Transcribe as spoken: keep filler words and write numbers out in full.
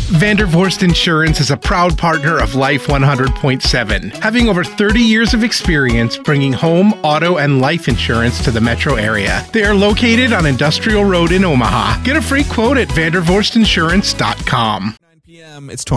Vandervorst Insurance is a proud partner of Life one hundred point seven, having over thirty years of experience bringing home, auto, and life insurance to the metro area. They are located on Industrial Road in Omaha. Get a free quote at vandervorst insurance dot com. nine p.m. It's